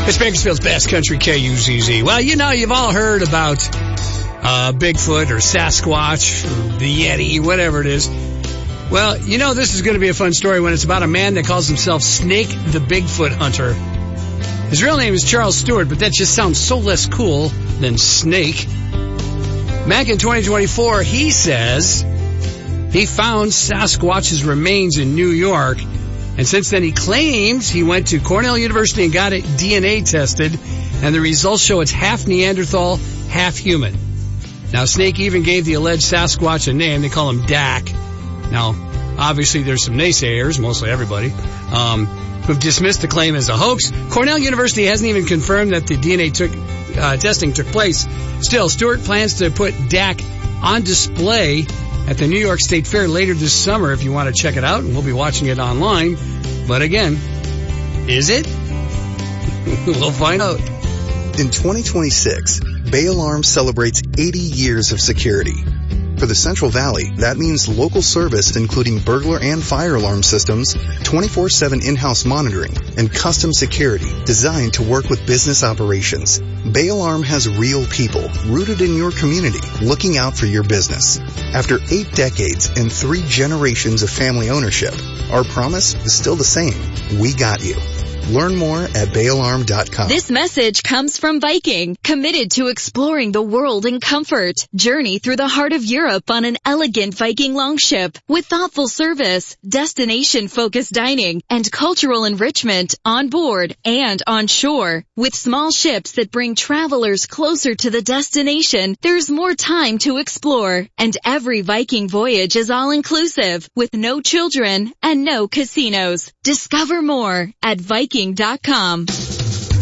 It's Bakersfield's best country KUZZ. Well, you know, you've all heard about Bigfoot or Sasquatch or the Yeti, whatever it is. Well, you know, this is going to be a fun story when it's about a man that calls himself Snake the Bigfoot Hunter. His real name is Charles Stewart, but that just sounds so less cool than Snake. Back in 2024, he says he found Sasquatch's remains in New York. And since then, he claims he went to Cornell University and got it DNA tested, and the results show it's half Neanderthal, half human. Now, Snake even gave the alleged Sasquatch a name. They call him Dak. Now, obviously, there's some naysayers, mostly everybody, who've dismissed the claim as a hoax. Cornell University hasn't even confirmed that the DNA testing took place. Still, Stewart plans to put Dak on display at the New York State Fair later this summer if you want to check it out, and we'll be watching it online. But again, is it? We'll find out. In 2026, Bay Alarm celebrates 80 years of security. For the Central Valley, that means local service including burglar and fire alarm systems, 24/7 in-house monitoring, and custom security designed to work with business operations. Bay Alarm has real people rooted in your community looking out for your business. After 8 decades and 3 generations of family ownership, our promise is still the same. We got you. Learn more at bayalarm.com. This message comes from Viking, committed to exploring the world in comfort. Journey through the heart of Europe on an elegant Viking longship with thoughtful service, destination-focused dining, and cultural enrichment on board and on shore. With small ships that bring travelers closer to the destination, there's more time to explore. And every Viking voyage is all-inclusive, with no children and no casinos. Discover more at Viking.com.